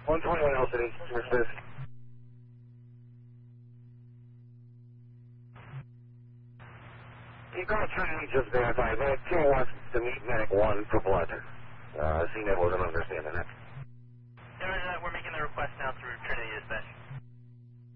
121 L City, assist. You got Trinity just verified. Medic 2 wants to meet Medic 1 for blood. Scene wasn't under